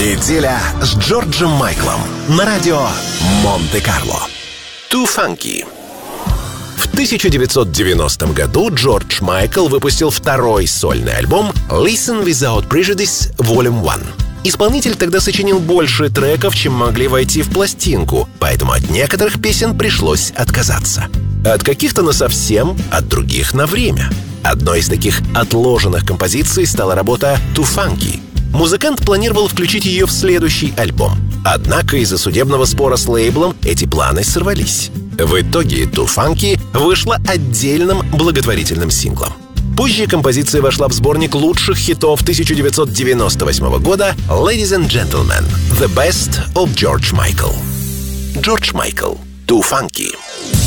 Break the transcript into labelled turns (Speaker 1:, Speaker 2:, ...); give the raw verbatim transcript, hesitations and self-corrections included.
Speaker 1: Неделя с Джорджем Майклом на радио Монте-Карло. Too Funky. В тысяча девятьсот девяностом году Джордж Майкл выпустил второй сольный альбом Listen Without Prejudice Volume один. Исполнитель тогда сочинил больше треков, чем могли войти в пластинку, поэтому от некоторых песен пришлось отказаться. От каких-то насовсем, от других на время. Одной из таких отложенных композиций стала работа Too Funky. Музыкант планировал включить ее в следующий альбом. Однако из-за судебного спора с лейблом эти планы сорвались. В итоге Too Funky вышла отдельным благотворительным синглом. Позже композиция вошла в сборник лучших хитов тысяча девятьсот девяносто восьмого года «Ladies and Gentlemen, The Best of George Michael». Джордж Майкл, Too Funky.